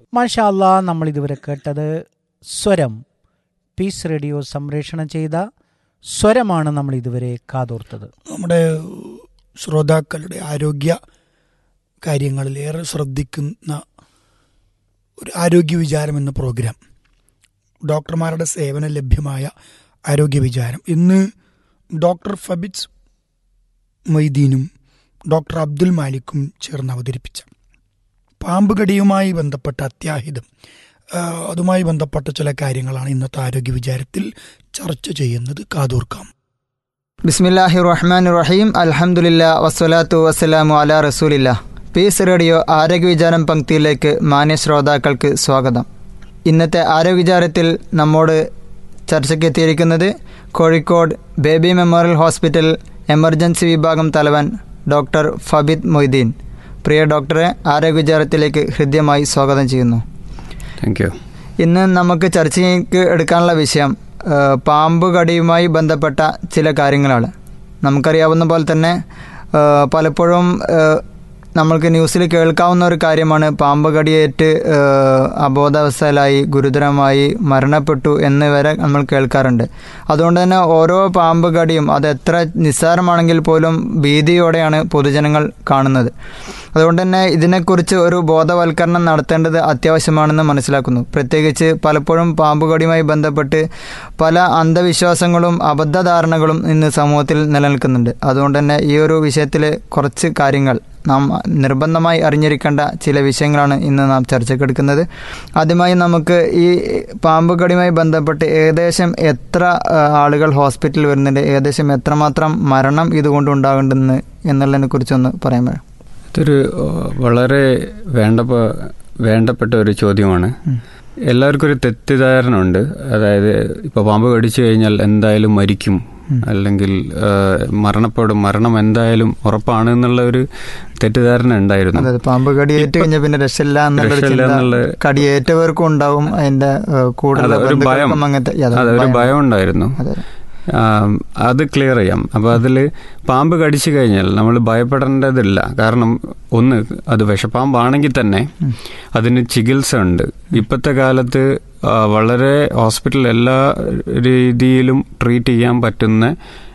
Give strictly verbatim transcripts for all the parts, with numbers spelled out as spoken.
മാഷാ അല്ലാ, നമ്മൾ ഇതുവരെ കേട്ടത് സ്വരം. പീസ് റേഡിയോ സംപ്രേഷണം ചെയ്ത സ്വരമാണ് നമ്മൾ ഇതുവരെ കാതോർത്തത്. നമ്മുടെ ശ്രോതാക്കളുടെ ആരോഗ്യ കാര്യങ്ങളിൽ ഏറെ ശ്രദ്ധിക്കുന്ന ഒരു ആരോഗ്യ വിചാരം എന്ന പ്രോഗ്രാം, ഡോക്ടർമാരുടെ സേവനം ലഭ്യമായ ആരോഗ്യ വിചാരം, ഇന്ന് ഡോക്ടർ ഫബിറ്റ്സ് മൊയ്തീനും ഡോക്ടർ അബ്ദുൽ മാലിക്കും ചേർന്ന് അവതരിപ്പിച്ച പാമ്പ് കടിയുമായി ബന്ധപ്പെട്ട അത്യാഹിതം, അതുമായി ബന്ധപ്പെട്ട ചില കാര്യങ്ങളാണ് ഇന്നത്തെ ആരോഗ്യ വിചാരത്തിൽ ചർച്ച ചെയ്യുന്നത്. കാതോർക്കാം. ബിസ്മില്ലാഹിർ റഹ്മാനിർ റഹീം. അൽഹംദുലില്ലാ വസ്സലാത്തു വസ്സലാമു അലാ റസൂലില്ലാ. പീസ് റേഡിയോ ആരോഗ്യ വിചാരം പങ്ക്തിയിലേക്ക് മാന്യ ശ്രോതാക്കൾക്ക് സ്വാഗതം. ഇന്നത്തെ ആരോഗ്യ വിചാരത്തിൽ നമ്മോട് ചർച്ചയ്ക്ക് എത്തിയിരിക്കുന്നത് Kozhikode baby memorial hospital emergency വിഭാഗം തലവൻ ഡോക്ടർ ഫബിത് മൊയ്തീൻ. പ്രിയ ഡോക്ടറെ ആരോഗ്യ വിചാരത്തിലേക്ക് ഹൃദ്യമായി സ്വാഗതം ചെയ്യുന്നു. Thank you. ഇന്ന് നമുക്ക് ചർച്ചയ്ക്ക് എടുക്കാനുള്ള വിഷയം പാമ്പ് കടിയുമായി ബന്ധപ്പെട്ട ചില കാര്യങ്ങളാണ്. നമുക്കറിയാവുന്ന പോലെ തന്നെ പലപ്പോഴും നമ്മൾക്ക് ന്യൂസിൽ കേൾക്കാവുന്ന ഒരു കാര്യമാണ് പാമ്പ് കടിയേറ്റ് അബോധാവസ്ഥയിലായി ഗുരുതരമായി മരണപ്പെട്ടു എന്ന് വരെ നമ്മൾ കേൾക്കാറുണ്ട്. അതുകൊണ്ട് തന്നെ ഓരോ പാമ്പ് കടിയും അത് എത്ര നിസ്സാരമാണെങ്കിൽ പോലും ഭീതിയോടെയാണ് പൊതുജനങ്ങൾ കാണുന്നത്. അതുകൊണ്ട് തന്നെ ഇതിനെക്കുറിച്ച് ഒരു ബോധവൽക്കരണം നടത്തേണ്ടത് അത്യാവശ്യമാണെന്ന് മനസ്സിലാക്കുന്നു. പ്രത്യേകിച്ച് പലപ്പോഴും പാമ്പ് കടിയുമായി ബന്ധപ്പെട്ട് പല അന്ധവിശ്വാസങ്ങളും അബദ്ധധാരണകളും ഇന്ന് സമൂഹത്തിൽ നിലനിൽക്കുന്നുണ്ട്. അതുകൊണ്ട് തന്നെ ഈ ഒരു വിഷയത്തിൽ കുറച്ച് കാര്യങ്ങൾ നാം നിർബന്ധമായി അറിഞ്ഞിരിക്കേണ്ട ചില വിഷയങ്ങളാണ് ഇന്ന് നാം ചർച്ചയ്ക്കെടുക്കുന്നത്. ആദ്യമായി നമുക്ക് ഈ പാമ്പ് കടിയുമായി ബന്ധപ്പെട്ട് ഏകദേശം എത്ര ആളുകൾ ഹോസ്പിറ്റലിൽ വരുന്നുണ്ട്, ഏകദേശം എത്രമാത്രം മരണം ഇതുകൊണ്ട് ഉണ്ടാകുന്നുണ്ടെന്ന് എന്നുള്ളതിനെ കുറിച്ചൊന്ന് പറയാമോ? ഇതൊരു വളരെ വേണ്ടപ്പ വേണ്ടപ്പെട്ട ഒരു ചോദ്യമാണ്. എല്ലാവർക്കും ഒരു തെറ്റിദ്ധാരണ ഉണ്ട്. അതായത് ഇപ്പോൾ പാമ്പ് കടിച്ചു കഴിഞ്ഞാൽ എന്തായാലും മരിക്കും, അല്ലെങ്കിൽ മരണപ്പെടും, മരണം എന്തായാലും ഉറപ്പാണ് എന്നുള്ള ഒരു തെറ്റിദ്ധാരണ ഉണ്ടായിരുന്നു. പാമ്പ് കടിയേറ്റ് കഴിഞ്ഞാൽ പിന്നെ രക്ഷയില്ല എന്നുള്ള കടിയേറ്റവർക്കും ഉണ്ടാവും അതിന്റെ കൂടുതൽ ഒരു ഭയം, അതൊരു ഭയം ഉണ്ടായിരുന്നു. അത് ക്ലിയർ ചെയ്യാം. അപ്പോൾ അതിൽ പാമ്പ് കടിച്ചു കഴിഞ്ഞാൽ നമ്മൾ ഭയപ്പെടേണ്ടതില്ല. കാരണം ഒന്ന്, അത് വിഷപ്പാമ്പാണെങ്കിൽ തന്നെ അതിന് ചികിത്സ ഉണ്ട്. ഇപ്പോഴത്തെ കാലത്ത് വളരെ ഹോസ്പിറ്റലിൽ എല്ലാ രീതിയിലും ട്രീറ്റ് ചെയ്യാൻ പറ്റുന്ന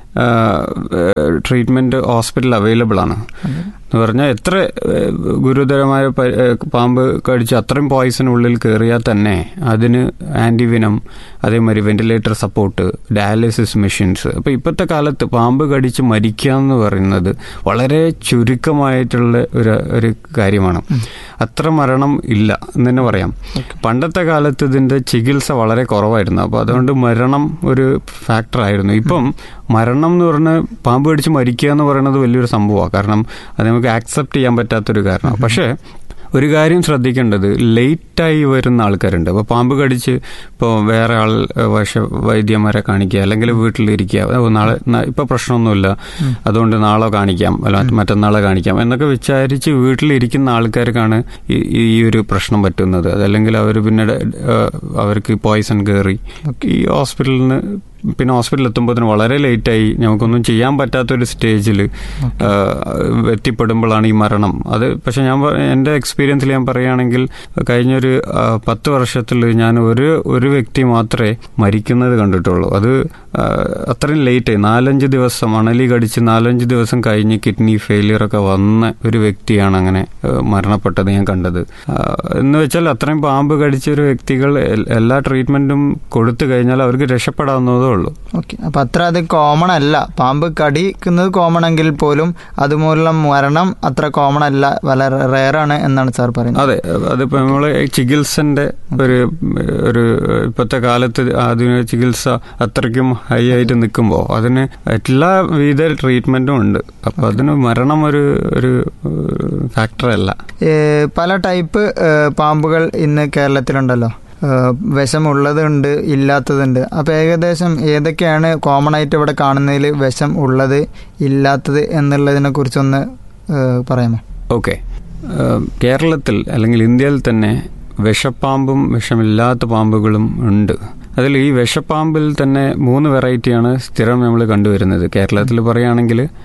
ട്രീറ്റ്മെൻറ്റ് ഹോസ്പിറ്റൽ അവൈലബിൾ ആണ്. എന്ന് പറഞ്ഞാൽ എത്ര ഗുരുതരമായ പാമ്പ് കടിച്ച് അത്രയും പോയിസൺ ഉള്ളിൽ കയറിയാൽ തന്നെ അതിന് ആൻറ്റിവിനം, അതേമാതിരി വെന്റിലേറ്റർ സപ്പോർട്ട്, ഡയാലിസിസ് മെഷീൻസ്. അപ്പോൾ ഇപ്പോഴത്തെ കാലത്ത് പാമ്പ് കടിച്ച് മരിക്കുക എന്ന് പറയുന്നത് വളരെ ചുരുക്കമായിട്ടുള്ള ഒരു ഒരു കാര്യമാണ്. അത്ര മരണം ഇല്ല എന്ന് തന്നെ പറയാം. പണ്ടത്തെ കാലത്ത് ഇതിൻ്റെ ചികിത്സ വളരെ കുറവായിരുന്നു. അപ്പോൾ അതുകൊണ്ട് മരണം ഒരു ഫാക്ടറായിരുന്നു. ഇപ്പം മരണം എന്ന് പറഞ്ഞാൽ പാമ്പ് കടിച്ച് മരിക്കുക എന്ന് പറയുന്നത് വലിയൊരു സംഭവമാണ്. കാരണം അത് നമുക്ക് ആക്സെപ്റ്റ് ചെയ്യാൻ പറ്റാത്തൊരു കാരണമാണ്. പക്ഷേ ഒരു കാര്യം ശ്രദ്ധിക്കേണ്ടത്, ലേറ്റായി വരുന്ന ആൾക്കാരുണ്ട്. അപ്പോൾ പാമ്പ് കടിച്ച് ഇപ്പോൾ വേറെ ആൾ വശ വൈദ്യന്മാരെ കാണിക്കുക, അല്ലെങ്കിൽ വീട്ടിലിരിക്കുക, നാളെ ഇപ്പോൾ പ്രശ്നമൊന്നുമില്ല അതുകൊണ്ട് നാളെ കാണിക്കാം, അല്ല മറ്റന്നാളെ കാണിക്കാം എന്നൊക്കെ വിചാരിച്ച് വീട്ടിലിരിക്കുന്ന ആൾക്കാർക്കാണ് ഈ ഒരു പ്രശ്നം പറ്റുന്നത്. അതല്ലെങ്കിൽ അവർ പിന്നീട് അവർക്ക് പോയിസൺ കയറി ഈ ഹോസ്പിറ്റലിൽ നിന്ന് പിന്നെ ഹോസ്പിറ്റലിൽ എത്തുമ്പോഴത്തേന് വളരെ ലേറ്റായി, നമുക്കൊന്നും ചെയ്യാൻ പറ്റാത്തൊരു സ്റ്റേജിൽ എത്തിപ്പെടുമ്പോഴാണ് ഈ മരണം. അത് പക്ഷെ ഞാൻ എൻ്റെ എക്സ്പീരിയൻസിൽ ഞാൻ പറയുകയാണെങ്കിൽ കഴിഞ്ഞൊരു പത്ത് വർഷത്തിൽ ഞാൻ ഒരു ഒരു വ്യക്തി മാത്രമേ മരിക്കുന്നത് കണ്ടിട്ടുള്ളൂ. അത് അത്രയും ലേറ്റായി, നാലഞ്ച് ദിവസം മണലി കടിച്ച് നാലഞ്ച് ദിവസം കഴിഞ്ഞ് കിഡ്നി ഫെയിലിയറൊക്കെ വന്ന ഒരു വ്യക്തിയാണ് അങ്ങനെ മരണപ്പെട്ടത് ഞാൻ കണ്ടത്. എന്ന് വെച്ചാൽ അത്രയും പാമ്പ് കടിച്ച ഒരു വ്യക്തികൾ എല്ലാ ട്രീറ്റ്മെൻറ്റും കൊടുത്തു കഴിഞ്ഞാൽ അവർക്ക് രക്ഷപ്പെടാവുന്നതോ ഉള്ളൂ. ഓക്കെ, അപ്പം അത്ര അത് കോമൺ അല്ല. പാമ്പ് കടിക്കുന്നത് കോമൺ എങ്കിൽ പോലും അതുമൂലമുള്ള മരണം അത്ര കോമൺ അല്ല, വളരെ റെയറാണ് എന്നാണ് സാർ പറയുന്നത്. അതെ, അതിപ്പോൾ നമ്മൾ ചികിത്സന്റെ ഒരു ഒരു ഇപ്പോഴത്തെ കാലത്ത് ആധുനിക ചികിത്സ അത്രയ്ക്കും ഹൈ ആയിട്ട് നിൽക്കുമ്പോൾ അതിന് എല്ലാ വിധ ട്രീറ്റ്മെന്റും ഉണ്ട്. അപ്പോൾ അതിന് മരണം ഒരു ഒരു ഫാക്ടറല്ല. പല ടൈപ്പ് പാമ്പുകൾ ഇന്ന് കേരളത്തിലുണ്ടല്ലോ. വിഷമുള്ളതുണ്ട്, ഇല്ലാത്തതുണ്ട്. അപ്പോൾ ഏകദേശം ഏതൊക്കെയാണ് കോമൺ ആയിട്ട് ഇവിടെ കാണുന്നതിൽ വിഷം ഉള്ളത്, ഇല്ലാത്തത് എന്നുള്ളതിനെ കുറിച്ചൊന്ന് പറയാമോ? ഓക്കെ, കേരളത്തിൽ അല്ലെങ്കിൽ ഇന്ത്യയിൽ തന്നെ വിഷപ്പാമ്പും വിഷമില്ലാത്ത പാമ്പുകളും ഉണ്ട്. അതിൽ ഈ വിഷപ്പാമ്പിൽ തന്നെ മൂന്ന് വെറൈറ്റിയാണ് സ്ഥിരം നമ്മൾ കണ്ടുവരുന്നത്. കേരളത്തിൽ പറയുകയാണെങ്കിൽ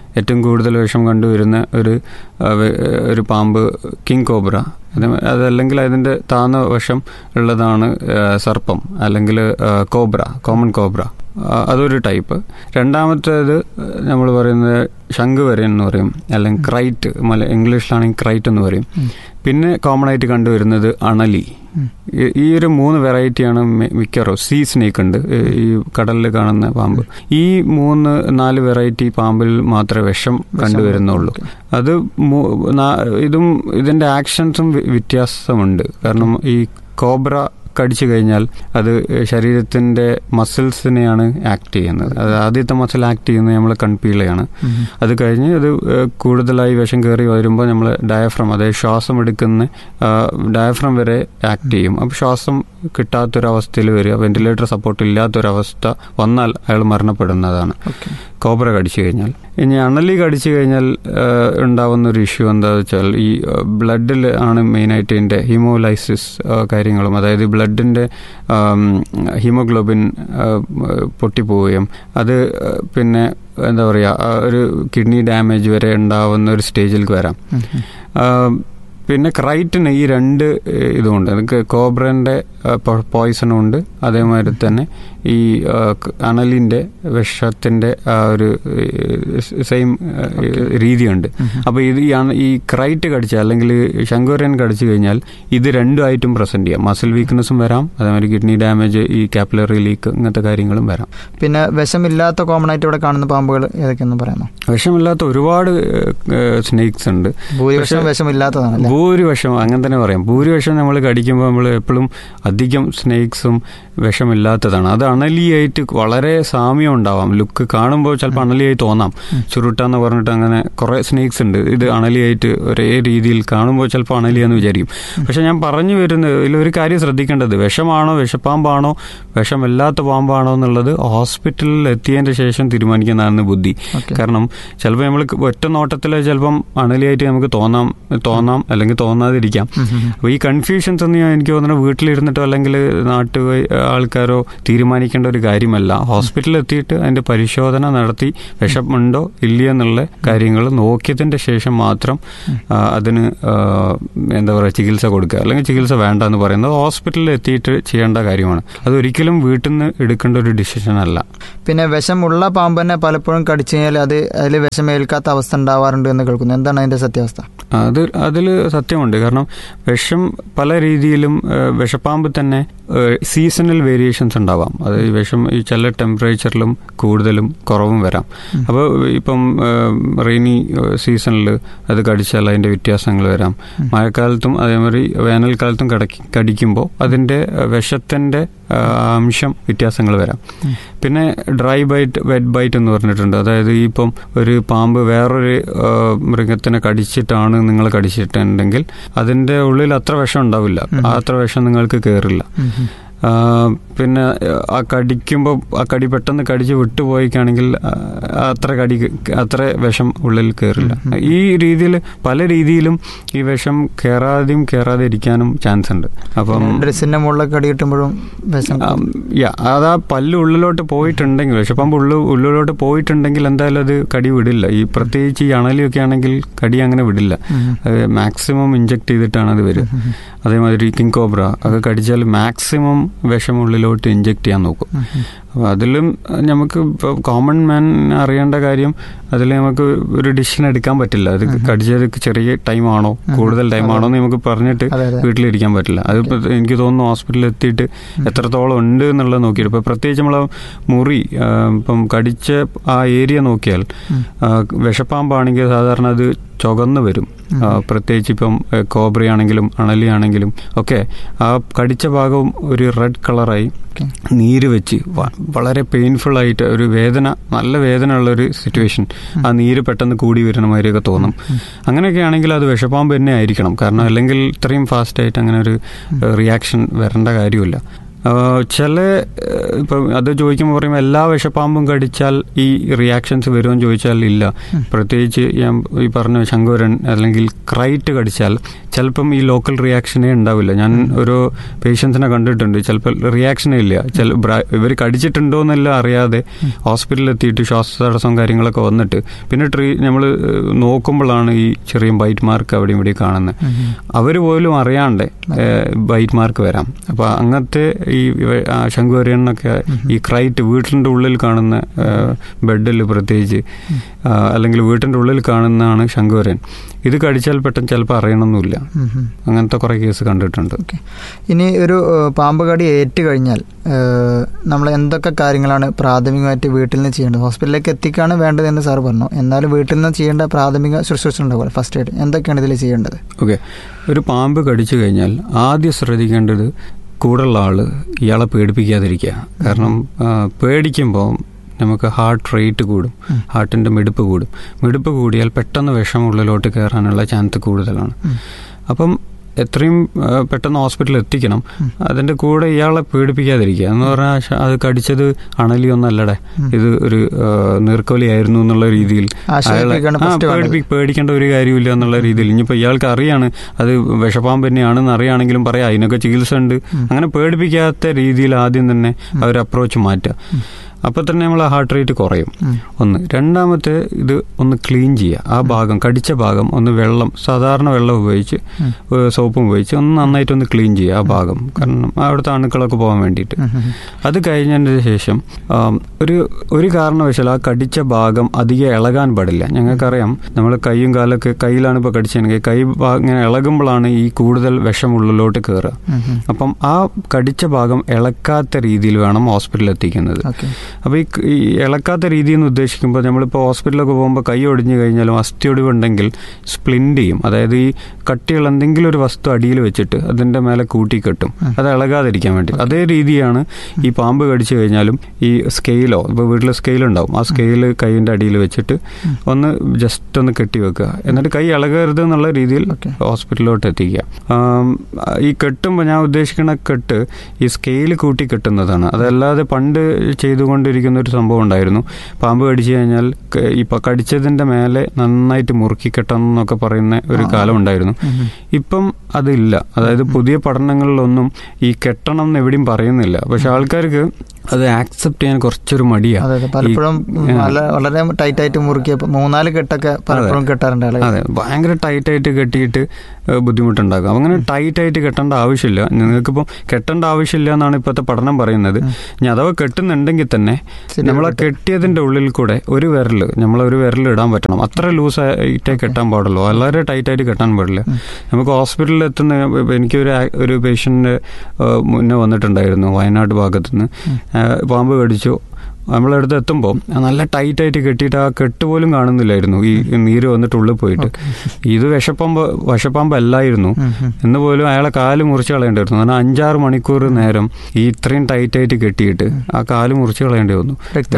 ഏറ്റവും കൂടുതൽ വിഷം കണ്ടുവരുന്ന ഒരു ഒരു പാമ്പ് കിങ് കോബ്ര. അതല്ലെങ്കിൽ അതിൻ്റെ താന്ന വശം ഉള്ളതാണ് സർപ്പം അല്ലെങ്കിൽ കോബ്ര, കോമൺ കോബ്ര. അതൊരു ടൈപ്പ്. രണ്ടാമത്തേത് നമ്മൾ പറയുന്നത് ശംഖുവരൻ എന്ന് പറയും, അല്ലെങ്കിൽ ക്രൈറ്റ്, മല ഇംഗ്ലീഷിലാണെങ്കിൽ ക്രൈറ്റ് എന്ന് പറയും. പിന്നെ കോമൺ ആയിട്ട് കണ്ടുവരുന്നത് അണലി. ഈ ഒരു മൂന്ന് വെറൈറ്റിയാണ് മിക്കവാറും. സീ സ്നേക്ക് ഉണ്ട്, ഈ കടലിൽ കാണുന്ന പാമ്പ്. ഈ മൂന്ന് നാല് വെറൈറ്റി പാമ്പിൽ മാത്രമേ വിഷം കണ്ടുവരുന്നുള്ളൂ. അത് ഇതും ഇതിൻ്റെ ആക്ഷൻസും വ്യത്യാസമുണ്ട്. കാരണം ഈ കോബ്ര കടിച്ചു കഴിഞ്ഞാൽ അത് ശരീരത്തിൻ്റെ മസിൽസിനെയാണ് ആക്ട് ചെയ്യുന്നത്. അത് ആദ്യത്തെ മസിൽ ആക്ട് ചെയ്യുന്നത് നമ്മളെ കൺപീളയാണ്. അത് കഴിഞ്ഞ് അത് കൂടുതലായി വിഷം കയറി വരുമ്പോൾ നമ്മൾ ഡയഫ്രം, അതായത് ശ്വാസം എടുക്കുന്ന ഡയഫ്രം വരെ ആക്ട് ചെയ്യും. അപ്പോൾ ശ്വാസം കിട്ടാത്തൊരവസ്ഥയിൽ വരിക, വെന്റിലേറ്റർ സപ്പോർട്ട് ഇല്ലാത്തൊരവസ്ഥ വന്നാൽ അയാൾ മരണപ്പെടുന്നതാണ് കോബ്ര കടിച്ചു കഴിഞ്ഞാൽ. ഇനി അണലി കടിച്ചു കഴിഞ്ഞാൽ ഉണ്ടാവുന്ന ഒരു ഇഷ്യൂ എന്താണെന്ന് വെച്ചാൽ ഈ ബ്ലഡിൽ ആണ് മെയിനായിട്ട് ഇതിൻ്റെ ഹീമോലൈസിസ് കാര്യങ്ങളും, അതായത് ബ്ലഡിൻ്റെ ഹീമോഗ്ലോബിൻ പൊട്ടിപ്പോവുകയും അത് പിന്നെ എന്താ പറയുക ഒരു കിഡ്നി ഡാമേജ് വരെ ഉണ്ടാവുന്ന ഒരു സ്റ്റേജിലേക്ക് വരാം. പിന്നെ ക്രൈറ്റിന് ഈ രണ്ട് ഇതുമുണ്ട്. എനിക്ക് കോബ്രൻ്റെ പോയ്സണും ഉണ്ട്, അതേമാതിരി തന്നെ ഈ അണലിൻ്റെ വിഷത്തിൻ്റെ ആ ഒരു സെയിം രീതിയുണ്ട്. അപ്പോൾ ഇത് ഈ ക്രൈറ്റ് കടിച്ചാൽ അല്ലെങ്കിൽ ശംഖുവരൻ കടിച്ചു കഴിഞ്ഞാൽ ഇത് രണ്ടുമായിട്ടും പ്രസന്റ് ചെയ്യാം. മസിൽ വീക്ക്നെസ്സും വരാം, അതേമാതിരി കിഡ്നി ഡാമേജ്, ഈ കാപ്പിലറി ലീക്ക്, ഇങ്ങനത്തെ കാര്യങ്ങളും വരാം. പിന്നെ വിഷമില്ലാത്ത കോമൺ ആയിട്ട് ഇവിടെ കാണുന്ന പാമ്പുകൾ ഏതൊക്കെയെന്ന് പറയാമോ? വിഷമില്ലാത്ത ഒരുപാട് സ്നേക്സ് ഉണ്ട്. ഭൂരിപക്ഷം വിഷമില്ലാത്തതാണ്. ഭൂരിപക്ഷം അങ്ങനെ തന്നെ പറയാം. ഭൂരിപക്ഷം നമ്മൾ കടിക്കുമ്പോൾ നമ്മൾ എപ്പോഴും അധികം സ്നേക്സും വിഷമില്ലാത്തതാണ്. അത് അണലിയായിട്ട് വളരെ സാമ്യം ഉണ്ടാവാം. ലുക്ക് കാണുമ്പോൾ ചിലപ്പോൾ അണലിയായി തോന്നാം. ചുരുട്ടാന്ന് പറഞ്ഞിട്ട് അങ്ങനെ കുറേ സ്നേക്സ് ഉണ്ട്. ഇത് അണലിയായിട്ട് ഒരേ രീതിയിൽ കാണുമ്പോൾ ചിലപ്പോൾ അണലിയാന്ന് വിചാരിക്കും. പക്ഷെ ഞാൻ പറഞ്ഞു വരുന്നത് ഇതിലൊരു കാര്യം ശ്രദ്ധിക്കേണ്ടത്, വിഷമാണോ വിഷപ്പാമ്പാണോ വിഷമില്ലാത്ത പാമ്പാണോ എന്നുള്ളത് ഹോസ്പിറ്റലിൽ എത്തിയതിൻ്റെ ശേഷം തീരുമാനിക്കുന്നതാണ് ബുദ്ധി. കാരണം ചിലപ്പോൾ നമ്മൾ ഒറ്റ നോട്ടത്തിൽ ചിലപ്പം അണലിയായിട്ട് നമുക്ക് തോന്നാം തോന്നാം അല്ലെങ്കിൽ തോന്നാതിരിക്കാം. അപ്പോൾ ഈ കൺഫ്യൂഷൻസ് ഒന്നും എനിക്ക് തോന്നുന്നത് വീട്ടിലിരുന്നിട്ടോ അല്ലെങ്കിൽ നാട്ടു ആൾക്കാരോ തീരുമാനിക്കേണ്ട ഒരു കാര്യമല്ല. ഹോസ്പിറ്റലിൽ എത്തിയിട്ട് അതിൻ്റെ പരിശോധന നടത്തി വിഷമുണ്ടോ ഇല്ലയെന്നുള്ള കാര്യങ്ങൾ നോക്കിയതിൻ്റെ ശേഷം മാത്രം അതിന് എന്താ പറയുക ചികിത്സ കൊടുക്കുക, അല്ലെങ്കിൽ ചികിത്സ വേണ്ട എന്ന് പറയുന്നത് ഹോസ്പിറ്റലിൽ എത്തിയിട്ട് ചെയ്യേണ്ട കാര്യമാണ്. അതൊരിക്കലും വീട്ടിൽ നിന്ന് എടുക്കേണ്ട ഒരു ഡിസിഷൻ അല്ല. പിന്നെ വിഷമുള്ള പാമ്പ് തന്നെ പലപ്പോഴും കടിച്ചു കഴിഞ്ഞാൽ അത് അതിൽ വിഷമേൽക്കാത്ത അവസ്ഥ ഉണ്ടാവാറുണ്ട് എന്ന് കേൾക്കുന്നു. എന്താണ് അതിൻ്റെ സത്യാവസ്ഥ? അത് അതിൽ സത്യമുണ്ട്. കാരണം വിഷം പല രീതിയിലും, വിഷപ്പാമ്പ് തന്നെ സീസണൽ വേരിയേഷൻസ് ഉണ്ടാവാം. അത് ഈ വിഷം ഈ ചില ടെമ്പറേച്ചറിലും കൂടുതലും കുറവും വരാം. അപ്പോൾ ഇപ്പം റെയിനി സീസണിൽ അത് കടിച്ചാൽ അതിൻ്റെ വ്യത്യാസങ്ങൾ വരാം. മഴക്കാലത്തും അതേമാതിരി വേനൽക്കാലത്തും കടക്കി കടിക്കുമ്പോൾ അതിൻ്റെ വിഷത്തിൻ്റെ അംശം വ്യത്യാസങ്ങൾ വരാം. പിന്നെ ഡ്രൈ ബൈറ്റ്, വെറ്റ് ബൈറ്റ് എന്ന് പറഞ്ഞിട്ടുണ്ട്. അതായത് ഇപ്പം ഒരു പാമ്പ് വേറൊരു മൃഗത്തിനെ കടിച്ചിട്ടാണ് നിങ്ങൾ കടിച്ചിട്ടുണ്ടെങ്കിൽ അതിൻ്റെ ഉള്ളിൽ അത്ര വിഷം ഉണ്ടാവില്ല, അത്ര വിഷം നിങ്ങൾക്ക് കയറില്ല. പിന്നെ ആ കടിക്കുമ്പോൾ ആ കടി പെട്ടെന്ന് കടിച്ച് വിട്ടുപോയിക്കാണെങ്കിൽ അത്ര കടി അത്ര വിഷം ഉള്ളിൽ കയറില്ല. ഈ രീതിയിൽ പല രീതിയിലും ഈ വിഷം കയറാതെയും കയറാതെ ഇരിക്കാനും ചാൻസ് ഉണ്ട്. അപ്പം ഡ്രസ്സിന്റെ മുകളിൽ കടി കിട്ടുമ്പോഴും അതാ പല്ല് ഉള്ളിലോട്ട് പോയിട്ടുണ്ടെങ്കിൽ, വിഷപ്പാമ്പ് ഉള്ളു ഉള്ളിലോട്ട് പോയിട്ടുണ്ടെങ്കിൽ എന്തായാലും അത് കടി വിടില്ല. ഈ പ്രത്യേകിച്ച് ഈ അണലിയൊക്കെ ആണെങ്കിൽ കടി അങ്ങനെ വിടില്ല. അത് മാക്സിമം ഇഞ്ചെക്ട് ചെയ്തിട്ടാണ് അത് വരിക. അതേമാതിരി കിങ് കോബ്ര അത് കടിച്ചാൽ മാക്സിമം വിഷം ഉള്ളിലോട്ട് ഇഞ്ചെക്ട് ചെയ്യാൻ നോക്കും. അപ്പോൾ അതിലും നമുക്ക് ഇപ്പോൾ കോമൺ മാൻ അറിയേണ്ട കാര്യം, അതിൽ നമുക്ക് ഒരു ഡിസിഷൻ എടുക്കാൻ പറ്റില്ല. അത് കടിച്ചത് ചെറിയ ടൈമാണോ കൂടുതൽ ടൈമാണോ എന്ന് നമുക്ക് പറഞ്ഞിട്ട് വീട്ടിലിരിക്കാൻ പറ്റില്ല. അതിപ്പോൾ എനിക്ക് തോന്നുന്നു ഹോസ്പിറ്റലിൽ എത്തിയിട്ട് എത്രത്തോളം ഉണ്ട് എന്നുള്ളത് നോക്കിയിട്ട്, ഇപ്പോൾ പ്രത്യേകിച്ച് നമ്മൾ മുറി ഇപ്പം കടിച്ച ആ ഏരിയ നോക്കിയാൽ വിഷപ്പാമ്പാണെങ്കിൽ സാധാരണ അത് ചുവന്ന് വരും. പ്രത്യേകിച്ച് ഇപ്പം കോബ്രയാണെങ്കിലും അണലിയാണെങ്കിലും ഒക്കെ ആ കടിച്ച ഭാഗം ഒരു റെഡ് കളറായി നീര് വെച്ച് വളരെ പെയിൻഫുൾ ആയിട്ട് ഒരു വേദന, നല്ല വേദന ഉള്ളൊരു സിറ്റുവേഷൻ, ആ നീര് പെട്ടെന്ന് കൂടി വരുന്ന മാതിരിയൊക്കെ തോന്നും. അങ്ങനെയൊക്കെ ആണെങ്കിൽ അത് വിഷപ്പാമ്പ് തന്നെ ആയിരിക്കണം. കാരണം അല്ലെങ്കിൽ ഇത്രയും ഫാസ്റ്റായിട്ട് അങ്ങനെ ഒരു റിയാക്ഷൻ വരേണ്ട കാര്യമില്ല. ചില ഇപ്പം അത് ചോദിക്കുമ്പോൾ പറയുമ്പോൾ എല്ലാ വിഷപ്പാമ്പും കടിച്ചാൽ ഈ റിയാക്ഷൻസ് വരുമെന്ന് ചോദിച്ചാൽ ഇല്ല. പ്രത്യേകിച്ച് ഞാൻ ഈ പറഞ്ഞ ശംഖുവരൻ അല്ലെങ്കിൽ ക്രൈറ്റ് കടിച്ചാൽ ചിലപ്പം ഈ ലോക്കൽ റിയാക്ഷനേ ഉണ്ടാവില്ല. ഞാൻ ഒരു പേഷ്യൻസിനെ കണ്ടിട്ടുണ്ട്, ചിലപ്പോൾ റിയാക്ഷനേ ഇല്ല. ചില ഇവർ കടിച്ചിട്ടുണ്ടോ എന്നെല്ലാം അറിയാതെ ഹോസ്പിറ്റലിൽ എത്തിയിട്ട് ശ്വാസതടസ്സം കാര്യങ്ങളൊക്കെ വന്നിട്ട് പിന്നെ ട്രീ നമ്മൾ നോക്കുമ്പോഴാണ് ഈ ചെറിയ ബൈറ്റ് മാർക്ക് അവിടെ ഇവിടെ കാണുന്നത്. അവർ പോലും അറിയാണ്ട് ബൈറ്റ് മാർക്ക് വരാം. അപ്പോൾ അങ്ങനത്തെ ഈ ശംഖുവരയനൊക്കെ ഈ ക്രൈറ്റ് വീട്ടിൻ്റെ ഉള്ളിൽ കാണുന്ന ബെഡിൽ പ്രത്യേകിച്ച് അല്ലെങ്കിൽ വീട്ടിൻ്റെ ഉള്ളിൽ കാണുന്നതാണ് ശംഖുവരയൻ. ഇത് കടിച്ചാൽ പെട്ടെന്ന് ചിലപ്പോൾ അറിയണമെന്നില്ല. അങ്ങനത്തെ കുറേ കേസ് കണ്ടിട്ടുണ്ട്. ഇനി ഒരു പാമ്പ് കടി ഏറ്റു കഴിഞ്ഞാൽ നമ്മൾ എന്തൊക്കെ കാര്യങ്ങളാണ് പ്രാഥമികമായിട്ട് വീട്ടിൽ നിന്ന് ചെയ്യേണ്ടത്? ഹോസ്പിറ്റലിലേക്ക് എത്തിക്കാണ് വേണ്ടതെന്ന് സാർ പറഞ്ഞു. എന്നാലും വീട്ടിൽ നിന്ന് ചെയ്യേണ്ട പ്രാഥമിക ശുശ്രൂഷ ഉണ്ടാവുമല്ലോ, ഫസ്റ്റ് എയ്ഡ്, എന്തൊക്കെയാണ് ഇതിൽ ചെയ്യേണ്ടത്? ഓക്കെ, ഒരു പാമ്പ് കടിച്ചു കഴിഞ്ഞാൽ ആദ്യം ശ്രദ്ധിക്കേണ്ടത് കൂടുള്ള ആൾ ഇയാളെ പേടിപ്പിക്കാതിരിക്കുക. കാരണം പേടിക്കുമ്പോൾ നമുക്ക് ഹാർട്ട് റേറ്റ് കൂടും, ഹാർട്ടിൻ്റെ മിടിപ്പ് കൂടും. മിടിപ്പ് കൂടിയാൽ പെട്ടെന്ന് വിഷം ഉള്ളിലോട്ട് കയറാനുള്ള ചാൻസ് കൂടുതലാണ്. അപ്പം എത്രയും പെട്ടെന്ന് ഹോസ്പിറ്റലിൽ എത്തിക്കണം. അതിൻ്റെ കൂടെ ഇയാളെ പേടിപ്പിക്കാതിരിക്കുക എന്ന് പറഞ്ഞാൽ അത് കടിച്ചത് അണലിയൊന്നല്ലടെ, ഇത് ഒരു നീർക്കോലിയായിരുന്നു എന്നുള്ള രീതിയിൽ അയാളെ പേടിപ്പി പേടിക്കേണ്ട ഒരു കാര്യമില്ല എന്നുള്ള രീതിയിൽ. ഇനിയിപ്പോൾ ഇയാൾക്ക് അറിയാണ് അത് വിഷപ്പാമ്പ് തന്നെയാണെന്ന് അറിയാണെങ്കിലും പറയാം അതിനൊക്കെ ചികിത്സ ഉണ്ട്. അങ്ങനെ പേടിപ്പിക്കാത്ത രീതിയിൽ ആദ്യം തന്നെ അവർ അപ്രോച്ച് മാറ്റുക. അപ്പോൾ തന്നെ നമ്മൾ ഹാർട്ട് റേറ്റ് കുറയും. ഒന്ന്. രണ്ടാമത്തെ, ഇത് ഒന്ന് ക്ലീൻ ചെയ്യുക. ആ ഭാഗം കടിച്ച ഭാഗം ഒന്ന് വെള്ളം, സാധാരണ വെള്ളം ഉപയോഗിച്ച് സോപ്പും ഉപയോഗിച്ച് ഒന്ന് നന്നായിട്ടൊന്ന് ക്ലീൻ ചെയ്യുക ആ ഭാഗം. കാരണം അവിടുത്തെ അണുക്കളൊക്കെ പോകാൻ വേണ്ടിയിട്ട്. അത് കഴിഞ്ഞതിന് ശേഷം ഒരു ഒരു കാരണവശാൽ ആ കടിച്ച ഭാഗം അധികം ഇളകാൻ പാടില്ല. ഞങ്ങൾക്കറിയാം നമ്മൾ കൈയും കാലൊക്കെ, കയ്യിലാണ് ഇപ്പോൾ കടിച്ചെങ്കിൽ കൈ ഇങ്ങനെ ഇളകുമ്പോഴാണ് ഈ കൂടുതൽ വിഷം ഉള്ളിലോട്ട് കയറുക. അപ്പം ആ കടിച്ച ഭാഗം ഇളക്കാത്ത രീതിയിൽ വേണം ഹോസ്പിറ്റലിൽ എത്തിക്കുന്നത്. അപ്പോൾ ഈ ഈ ഇളക്കാത്ത രീതി എന്ന് ഉദ്ദേശിക്കുമ്പോൾ നമ്മളിപ്പോൾ ഹോസ്പിറ്റലൊക്കെ പോകുമ്പോൾ കൈ ഒടിഞ്ഞു കഴിഞ്ഞാലും അസ്ഥിയൊടിവുണ്ടെങ്കിൽ സ്പ്ലിൻറ്റ് ചെയ്യും. അതായത് ഈ കട്ടിയുള്ള എന്തെങ്കിലും ഒരു വസ്തു അടിയിൽ വെച്ചിട്ട് അതിൻ്റെ മേലെ കൂട്ടിക്കെട്ടും, അത് ഇളകാതിരിക്കാൻ വേണ്ടി. അതേ രീതിയാണ് ഈ പാമ്പ് കടിച്ചു കഴിഞ്ഞാലും ഈ സ്കെയിലോ, ഇപ്പോൾ വീട്ടിൽ സ്കെയിലുണ്ടാവും, ആ സ്കെയിൽ കൈയിൻ്റെ അടിയിൽ വെച്ചിട്ട് ഒന്ന് ജസ്റ്റ് ഒന്ന് കെട്ടി വെക്കുക. എന്നിട്ട് കൈ ഇളകരുത് എന്നുള്ള രീതിയിൽ ഹോസ്പിറ്റലിലോട്ട് എത്തിക്കുക. ഈ കെട്ടുമ്പോൾ ഞാൻ ഉദ്ദേശിക്കുന്ന കെട്ട് ഈ സ്കെയിൽ കൂട്ടി കെട്ടുന്നതാണ്. അതല്ലാതെ പണ്ട് ചെയ്തുകൊണ്ട് ിരിക്കുന്ന ഒരു സംഭവം ഉണ്ടായിരുന്നു. പാമ്പ് കടിച്ചു കഴിഞ്ഞാൽ ഇപ്പൊ കടിച്ചതിന്റെ മേലെ നന്നായിട്ട് മുറുക്കി കെട്ടണം എന്നൊക്കെ പറയുന്ന ഒരു കാലം ഉണ്ടായിരുന്നു. ഇപ്പം അതില്ല. അതായത് പുതിയ പഠനങ്ങളിലൊന്നും ഈ കെട്ടണം എന്ന് എവിടെയും പറയുന്നില്ല. പക്ഷെ ആൾക്കാർക്ക് അത് ആക്സെപ്റ്റ് ചെയ്യാൻ കുറച്ചൊരു മടിയാണ്. പലപ്പോഴും വളരെ ടൈറ്റ് ആയിട്ട് മുറുക്കിയ മൂന്നാല് കെട്ടൊക്കെ പലപ്പോഴും കെട്ടാറുണ്ട്. അതെ, ഭയങ്കര ടൈറ്റ് ആയിട്ട് കെട്ടിയിട്ട് ബുദ്ധിമുട്ടുണ്ടാകും. അങ്ങനെ ടൈറ്റ് ആയിട്ട് കെട്ടേണ്ട ആവശ്യമില്ല. നിങ്ങൾക്കിപ്പം കെട്ടേണ്ട ആവശ്യമില്ല എന്നാണ് ഇപ്പോഴത്തെ പഠനം പറയുന്നത്. ഇനി അഥവാ കെട്ടുന്നുണ്ടെങ്കിൽ തന്നെ നമ്മൾ ആ കെട്ടിയതിന്റെ ഉള്ളിൽ കൂടെ ഒരു വിരൽ, നമ്മളൊരു വിരൽ ഇടാൻ പറ്റണം. അത്ര ലൂസായിട്ടേ കെട്ടാൻ പാടുള്ളൂ, വളരെ ടൈറ്റ് ആയിട്ട് കെട്ടാൻ പാടില്ല. നമുക്ക് ഹോസ്പിറ്റലിൽ എത്തുന്ന, എനിക്കൊരു ഒരു പേഷ്യന്റ് മുന്നേ വന്നിട്ടുണ്ടായിരുന്നു വയനാട് ഭാഗത്തുനിന്ന്. പാമ്പ് കടിച്ചു. നമ്മളടുത്ത് എത്തുമ്പോൾ നല്ല ടൈറ്റായിട്ട് കെട്ടിയിട്ട് ആ കെട്ട് പോലും കാണുന്നില്ലായിരുന്നു, ഈ നീര് വന്നിട്ട് ഉള്ളിൽ പോയിട്ട്. ഇത് വിഷപ്പാമ്പ് വിഷപ്പാമ്പ് അല്ലായിരുന്നു എന്ന് പോലും അയാളെ കാല് മുറിച്ച് കളയേണ്ടിയിരുന്നു. കാരണം അഞ്ചാറ് മണിക്കൂർ നേരം ഈ ഇത്രയും ടൈറ്റായിട്ട് കെട്ടിയിട്ട് ആ കാല് മുറിച്ച് കളയേണ്ടി വന്നു.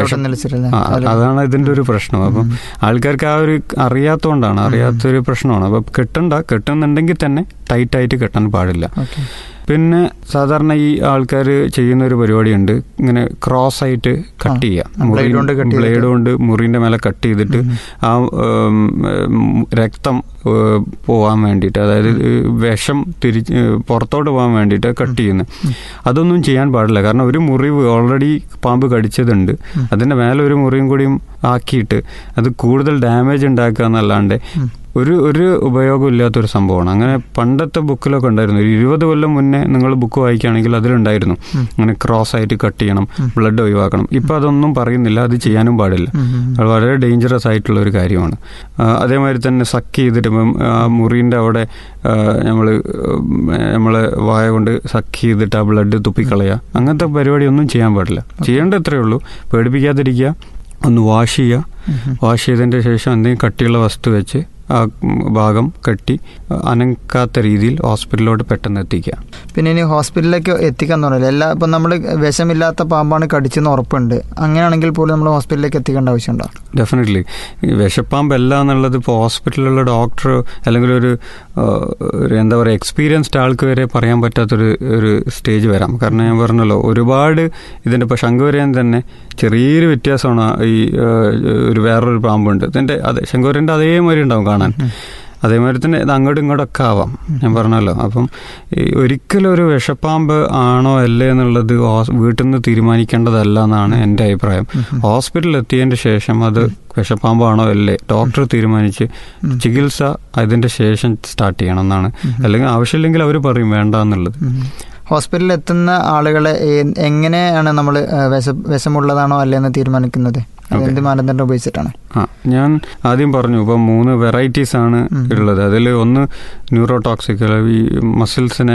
അതാണ് ഇതിൻ്റെ ഒരു പ്രശ്നം. അപ്പം ആൾക്കാർക്ക് ആ ഒരു അറിയാത്തതുകൊണ്ടാണ്, അറിയാത്തൊരു പ്രശ്നമാണ്. അപ്പം കെട്ടണ്ട, കെട്ടുന്നുണ്ടെങ്കിൽ തന്നെ ടൈറ്റായിട്ട് കെട്ടാൻ പാടില്ല. പിന്നെ സാധാരണ ഈ ആൾക്കാർ ചെയ്യുന്ന ഒരു പരിപാടിയുണ്ട്, ഇങ്ങനെ ക്രോസ് ആയിട്ട് കട്ട് ചെയ്യുക. ബ്ലേഡ് കൊണ്ട് മുറിൻ്റെ മേലെ കട്ട് ചെയ്തിട്ട് ആ രക്തം പോകാൻ വേണ്ടിയിട്ട്, അതായത് വിഷം തിരിച്ച് പുറത്തോട്ട് പോകാൻ വേണ്ടിയിട്ട് കട്ട് ചെയ്യുന്നത്. അതൊന്നും ചെയ്യാൻ പാടില്ല. കാരണം ഒരു മുറിവ് ഓൾറെഡി പാമ്പ് കടിച്ചതുണ്ട്, അതിൻ്റെ മേലെ ഒരു മുറിയും കൂടിയും ആക്കിയിട്ട് അത് കൂടുതൽ ഡാമേജ് ഉണ്ടാക്കുക എന്നല്ലാണ്ട് ഒരു ഒരു ഉപയോഗമില്ലാത്തൊരു സംഭവമാണ്. അങ്ങനെ പണ്ടത്തെ ബുക്കിലൊക്കെ ഉണ്ടായിരുന്നു. ഒരു ഇരുപത് കൊല്ലം മുന്നേ നിങ്ങൾ ബുക്ക് വായിക്കുകയാണെങ്കിൽ അതിലുണ്ടായിരുന്നു അങ്ങനെ ക്രോസ് ആയിട്ട് കട്ട് ചെയ്യണം, ബ്ലഡ് ഒഴിവാക്കണം. ഇപ്പം അതൊന്നും പറയുന്നില്ല, അത് ചെയ്യാനും പാടില്ല. അത് വളരെ ഡേഞ്ചറസ് ആയിട്ടുള്ള ഒരു കാര്യമാണ്. അതേമാതിരി തന്നെ സക്ക് ചെയ്തിട്ട് ആ മുറിൻ്റെ അവിടെ നമ്മൾ നമ്മളെ വായ കൊണ്ട് സക്ക് ചെയ്തിട്ട് ആ ബ്ലഡ് തുപ്പിക്കളയുക, അങ്ങനത്തെ പരിപാടിയൊന്നും ചെയ്യാൻ പാടില്ല. ചെയ്യേണ്ട എത്രയേ ഉള്ളൂ, പേടിപ്പിക്കാതിരിക്കുക, ഒന്ന് വാഷ് ചെയ്യുക. വാഷ് ചെയ്തതിൻ്റെ ശേഷം എന്തെങ്കിലും കട്ടിയുള്ള വസ്തു വെച്ച് ആ ഭാഗം കെട്ടി അനക്കാത്ത രീതിയിൽ ഹോസ്പിറ്റലിലോട്ട് പെട്ടെന്ന് എത്തിക്കുക. പിന്നെ ഇനി ഹോസ്പിറ്റലിലേക്ക് എത്തിക്കാന്ന് പറഞ്ഞാൽ എല്ലാ ഇപ്പം നമ്മൾ വിഷമില്ലാത്ത പാമ്പാണ് കടിച്ചെന്ന് ഉറപ്പുണ്ട്, അങ്ങനെയാണെങ്കിൽ പോലും നമ്മൾ ഹോസ്പിറ്റലിലേക്ക് എത്തിക്കേണ്ട ആവശ്യമുണ്ടോ? ഡെഫിനറ്റ്ലി. വിഷപ്പാമ്പല്ല എന്നുള്ളത് ഇപ്പോൾ ഹോസ്പിറ്റലിലുള്ള ഡോക്ടർ അല്ലെങ്കിൽ ഒരു എന്താ പറയുക എക്സ്പീരിയൻസ്ഡ് ആൾക്ക് വരെ പറയാൻ പറ്റാത്തൊരു ഒരു സ്റ്റേജ് വരാം. കാരണം ഞാൻ പറഞ്ഞല്ലോ, ഒരുപാട് ഇതിൻ്റെ ഇപ്പോൾ ശംഖുവരയൻ തന്നെ ചെറിയൊരു വ്യത്യാസമാണ്. ഈ ഒരു വേറൊരു പാമ്പുണ്ട് ഇതിൻ്റെ, അതെ ശംഖുവരൻ്റെ അതേമാതിരി ഉണ്ടാവും കാണാൻ. അതേമാതിരി തന്നെ ഇത് അങ്ങോട്ടും ഇങ്ങോട്ടൊക്കെ ആവാം, ഞാൻ പറഞ്ഞല്ലോ. അപ്പം ഒരിക്കലും ഒരു വിഷപ്പാമ്പ് ആണോ അല്ലേ എന്നുള്ളത് വീട്ടിൽ നിന്ന് തീരുമാനിക്കേണ്ടതല്ല എന്നാണ് എൻ്റെ അഭിപ്രായം. ഹോസ്പിറ്റലിൽ എത്തിയതിൻ്റെ ശേഷം അത് വിഷപ്പാമ്പാണോ അല്ലേ ഡോക്ടർ തീരുമാനിച്ച് ചികിത്സ അതിൻ്റെ ശേഷം സ്റ്റാർട്ട് ചെയ്യണം എന്നാണ്. അല്ലെങ്കിൽ ആവശ്യമില്ലെങ്കിൽ അവർ പറയും വേണ്ട എന്നുള്ളത്. ഹോസ്പിറ്റലിൽ എത്തുന്ന ആളുകളെ എങ്ങനെയാണ് നമ്മൾ വിഷ വിഷമുള്ളതാണോ അല്ലേന്ന് തീരുമാനിക്കുന്നത്? എന്ത് മാനദണ്ഡം ഉപയോഗിച്ചിട്ടാണ്? ആ ഞാൻ ആദ്യം പറഞ്ഞു, ഇപ്പം മൂന്ന് വെറൈറ്റീസ് ആണ് ഉള്ളത്. അതിൽ ഒന്ന് ന്യൂറോടോക്സിക്, ഈ മസിൽസിനെ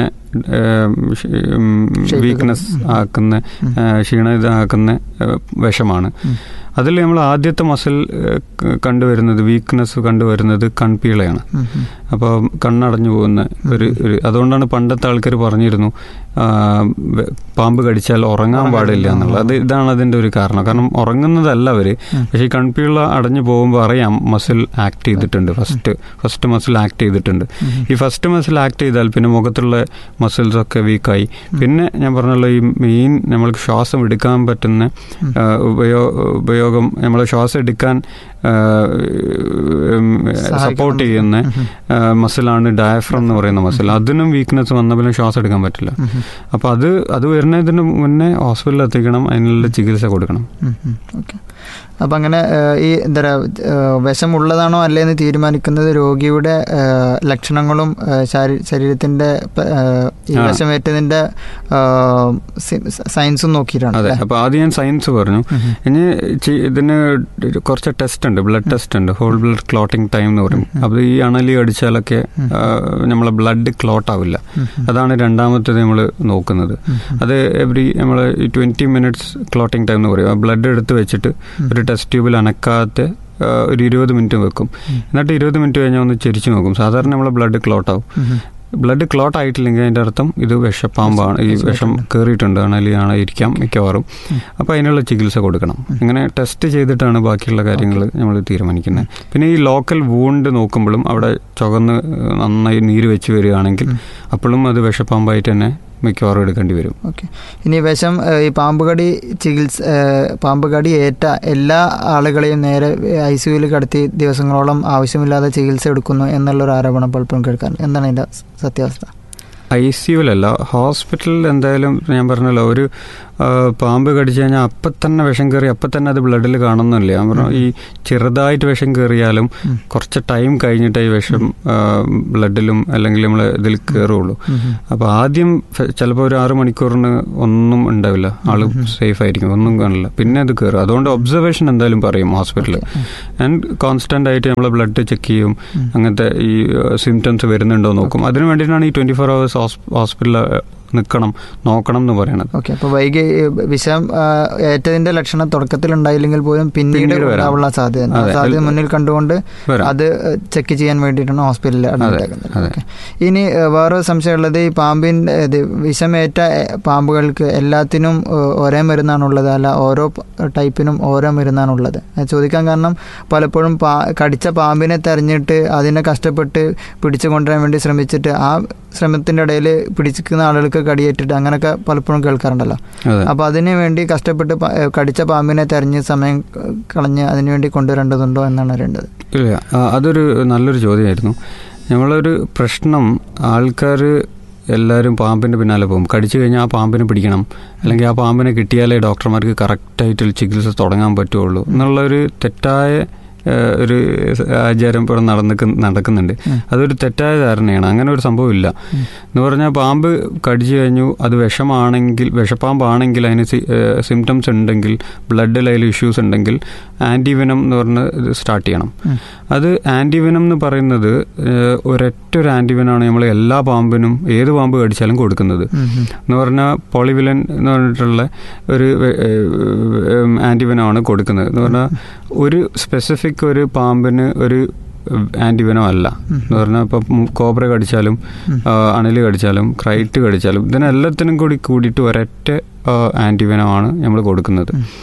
വീക്ക്നെസ് ആക്കുന്ന, ക്ഷീണിതമാക്കുന്ന വിഷമാണ്. അതിൽ നമ്മൾ ആദ്യത്തെ മസിൽ കണ്ടുവരുന്നത്, വീക്ക്നെസ് കണ്ടുവരുന്നത് കൺപീളയാണ്. അപ്പോൾ കണ്ണടഞ്ഞു പോകുന്ന ഒരു ഒരു അതുകൊണ്ടാണ് പണ്ടത്തെ ആൾക്കാർ പറഞ്ഞിരുന്നു പാമ്പ് കടിച്ചാൽ ഉറങ്ങാൻ പാടില്ല എന്നുള്ളത്. അത് ഇതാണ് അതിൻ്റെ ഒരു കാരണം. കാരണം ഉറങ്ങുന്നതല്ല അവർ, പക്ഷേ ഈ കൺപീള അടഞ്ഞു പോകുമ്പോൾ അറിയാം മസിൽ ആക്ട് ചെയ്തിട്ടുണ്ട്, ഫസ്റ്റ് ഫസ്റ്റ് മസിൽ ആക്ട് ചെയ്തിട്ടുണ്ട്. ഈ ഫസ്റ്റ് മസിൽ ആക്ട് ചെയ്താൽ പിന്നെ മുഖത്തുള്ള മസിൽസൊക്കെ വീക്കായി. പിന്നെ ഞാൻ പറഞ്ഞല്ലോ, ഈ മെയിൻ നമ്മൾക്ക് ശ്വാസം എടുക്കാൻ പറ്റുന്ന ഉപയോ ഉപയോഗം നമ്മൾ ശ്വാസം എടുക്കാൻ സപ്പോർട്ട് ചെയ്യുന്ന മസിലാണ് ഡയഫ്രം എന്ന് പറയുന്ന മസിൽ. അതിനും വീക്ക്നെസ് വന്ന പിന്നെ ശ്വാസം എടുക്കാൻ പറ്റില്ല. അപ്പോൾ അത് അത് വരുന്നതിന് മുന്നേ ഹോസ്പിറ്റലിൽ എത്തിക്കണം, അതിനുള്ള ചികിത്സ കൊടുക്കണം. ഓക്കെ. അപ്പം അങ്ങനെ ഈ എന്താ പറയുക, വിഷമുള്ളതാണോ അല്ലേന്ന് തീരുമാനിക്കുന്നത് രോഗിയുടെ ലക്ഷണങ്ങളും ശരീരത്തിൻ്റെ ഈ വിഷമേറ്റതിൻ്റെ സയൻസും നോക്കിയിട്ടാണ്. അതെ. അപ്പോൾ ആദ്യം ഞാൻ സയൻസ് പറഞ്ഞു. ഇനി ഇതിന് കുറച്ച് ടെസ്റ്റ് ഉണ്ട്, ബ്ലഡ് ടെസ്റ്റ് ഉണ്ട്, ഹോൾ ബ്ലഡ് ക്ലോട്ടിംഗ് ടൈം എന്ന് പറയും. അപ്പോൾ ഈ അണലി അടിച്ചാലൊക്കെ നമ്മളെ ബ്ലഡ് ക്ലോട്ട് ആവില്ല. അതാണ് രണ്ടാമത്തേത് നമ്മൾ നോക്കുന്നത്. അത് എവറി നമ്മൾ ട്വൻറ്റി മിനിറ്റ്സ് ക്ലോട്ടിംഗ് ടൈം എന്ന് പറയും. ആ ബ്ലഡ് എടുത്ത് വെച്ചിട്ട് ഒരു ടെസ്റ്റ് ട്യൂബിൽ അനക്കാത്ത ഒരു ഇരുപത് മിനിറ്റ് വെക്കും. എന്നിട്ട് ഇരുപത് മിനിറ്റ് കഴിഞ്ഞാൽ ഒന്ന് ചെരിച്ച് നോക്കും. സാധാരണ നമ്മളെ ബ്ലഡ് ക്ലോട്ട് ആവും. ബ്ലഡ് ക്ലോട്ട് ആയിട്ടില്ലെങ്കിൽ അതിൻ്റെ അർത്ഥം ഇത് വിഷപ്പാമ്പാണ്, ഈ വിഷം കയറിയിട്ടുണ്ട്, അണലിയാണ് ഇരിക്കാം മിക്കവാറും. അപ്പോൾ അതിനുള്ള ചികിത്സ കൊടുക്കണം. ഇങ്ങനെ ടെസ്റ്റ് ചെയ്തിട്ടാണ് ബാക്കിയുള്ള കാര്യങ്ങൾ നമ്മൾ തീരുമാനിക്കുന്നത്. പിന്നെ ഈ ലോക്കൽ വൂണ്ട് നോക്കുമ്പോഴും അവിടെ ചുവന്ന് നന്നായി നീര് വെച്ച് വരികയാണെങ്കിൽ അപ്പോഴും അത് വിഷപ്പാമ്പായിട്ട് തന്നെ മിക്കവാറും എടുക്കേണ്ടി വരും. ഓക്കെ. ഇനി വിഷം ഈ പാമ്പ് കടി ചികിത്സ പാമ്പ് കടി ഏറ്റ എല്ലാ ആളുകളെയും നേരെ ഐ സിയുയിൽ കടത്തി ദിവസങ്ങളോളം ആവശ്യമില്ലാതെ ചികിത്സ എടുക്കുന്നു എന്നുള്ളൊരു ആരോപണം പലപ്പോഴും കേൾക്കാൻ. എന്താണ് അതിൻ്റെ സത്യാവസ്ഥ? ഐ സിയുലല്ല, ഹോസ്പിറ്റലിൽ എന്തായാലും ഞാൻ പറഞ്ഞല്ലോ, ഒരു പാമ്പ് കടിച്ചു കഴിഞ്ഞാൽ അപ്പം തന്നെ വിഷം കയറി അപ്പം തന്നെ അത് ബ്ലഡിൽ കാണുന്നില്ല. ഞാൻ പറഞ്ഞു, ഈ ചെറുതായിട്ട് വിഷം കയറിയാലും കുറച്ച് ടൈം കഴിഞ്ഞിട്ട് ഈ വിഷം ബ്ലഡിലും അല്ലെങ്കിൽ നമ്മൾ ഇതിൽ കയറുള്ളൂ. അപ്പോൾ ആദ്യം ചിലപ്പോൾ ഒരു ആറ് മണിക്കൂറിന് ഒന്നും ഉണ്ടാവില്ല, ആള് സേഫ് ആയിരിക്കും, ഒന്നും കാണില്ല. പിന്നെ അത് കയറും. അതുകൊണ്ട് ഒബ്സർവേഷൻ എന്തായാലും പറയും ഹോസ്പിറ്റലിൽ. ആൻഡ് കോൺസ്റ്റന്റ് ആയിട്ട് നമ്മൾ ബ്ലഡ് ചെക്ക് ചെയ്യും, അങ്ങനത്തെ ഈ സിംറ്റംസ് വരുന്നുണ്ടോ നോക്കും. അതിന് വേണ്ടിയിട്ടാണ് ഈ ട്വന്റി ഫോർ അവേഴ്സ് ഹോസ്പിറ്റലിൽ നിൽക്കണം, നോക്കണം എന്ന് പറയണത്. ഓക്കെ. അപ്പോൾ വൈകി വിഷം ഏറ്റതിന്റെ ലക്ഷണം തുടക്കത്തിൽ ഉണ്ടായില്ലെങ്കിൽ പോലും പിന്നീട് ഉണ്ടാവുള്ള സാധ്യത സാധ്യത മുന്നിൽ കണ്ടുകൊണ്ട് അത് ചെക്ക് ചെയ്യാൻ വേണ്ടിയിട്ടാണ് ഹോസ്പിറ്റലിൽ അഡ്മിറ്റ് ആക്കുന്നത്. ഇനി വേറെ സംശയമുള്ളത്, ഈ പാമ്പിൻ്റെ വിഷമേറ്റ പാമ്പുകൾക്ക് എല്ലാത്തിനും ഒരേ മരുന്നാണുള്ളത്, അല്ല ഓരോ ടൈപ്പിനും ഓരോ മരുന്നാണുള്ളത്? ചോദിക്കാൻ കാരണം പലപ്പോഴും പാ കടിച്ച പാമ്പിനെ തെരഞ്ഞിട്ട് അതിനെ കഷ്ടപ്പെട്ട് പിടിച്ചു കൊണ്ടുവരാൻ വേണ്ടി ശ്രമിച്ചിട്ട് ആ ശ്രമത്തിൻ്റെ ഇടയിൽ പിടിച്ചിരിക്കുന്ന ആളുകൾക്ക് കടിയേറ്റിട്ട് അങ്ങനെയൊക്കെ പലപ്പോഴും കേൾക്കാറുണ്ടല്ലോ. അപ്പോൾ അതിനു വേണ്ടി കഷ്ടപ്പെട്ട് കടിച്ച പാമ്പിനെ തെരഞ്ഞ് സമയം കളഞ്ഞ് അതിനുവേണ്ടി കൊണ്ടുവരേണ്ടതുണ്ടോ എന്നാണ് അറിയേണ്ടത്. ഇല്ല, അതൊരു നല്ലൊരു ചോദ്യമായിരുന്നു. നമ്മളൊരു പ്രശ്നം, ആൾക്കാർ എല്ലാവരും പാമ്പിൻ്റെ പിന്നാലെ പോകും. കടിച്ചു കഴിഞ്ഞാൽ ആ പാമ്പിനെ പിടിക്കണം, അല്ലെങ്കിൽ ആ പാമ്പിനെ കിട്ടിയാലേ ഡോക്ടർമാർക്ക് കറക്റ്റായിട്ട് ചികിത്സ തുടങ്ങാൻ പറ്റുള്ളൂ എന്നുള്ളൊരു തെറ്റായ ഒരു ആചാരം ഇപ്പോൾ നടന്ന് നടക്കുന്നുണ്ട്. അതൊരു തെറ്റായ ധാരണയാണ്. അങ്ങനെ ഒരു സംഭവം ഇല്ല എന്ന് പറഞ്ഞാൽ, പാമ്പ് കടിച്ചു കഴിഞ്ഞു, അത് വിഷമാണെങ്കിൽ, വിഷപ്പാമ്പാണെങ്കിൽ അതിന് സിംറ്റംസ് ഉണ്ടെങ്കിൽ, ബ്ലഡിൽ അതിൽ ഇഷ്യൂസ് ഉണ്ടെങ്കിൽ ആൻറ്റിവെനം എന്ന് പറഞ്ഞ് സ്റ്റാർട്ട് ചെയ്യണം. അത് ആൻറ്റിവെനം എന്ന് പറയുന്നത് ഒരൊറ്റ ഒരു ആൻറ്റിവെനാണ് നമ്മൾ എല്ലാ പാമ്പിനും, ഏത് പാമ്പ് കടിച്ചാലും കൊടുക്കുന്നത്. എന്ന് പറഞ്ഞാൽ പോളിവിലൻ എന്ന് പറഞ്ഞിട്ടുള്ള ഒരു ആൻറ്റിവെനമാണ് കൊടുക്കുന്നത്. എന്ന് പറഞ്ഞാൽ ഒരു സ്പെസിഫിക് ഒരു പാമ്പിന് ഒരു ആൻറ്റിവെനം അല്ല. എന്ന് പറഞ്ഞാൽ ഇപ്പം കോബ്ര കടിച്ചാലും അണില് കടിച്ചാലും ക്രൈറ്റ് കടിച്ചാലും ഇതിനെല്ലാത്തിനും കൂടി കൂടിയിട്ട് ഒരൊറ്റ ആൻറ്റിവെനമാണ് നമ്മൾ കൊടുക്കുന്നത്.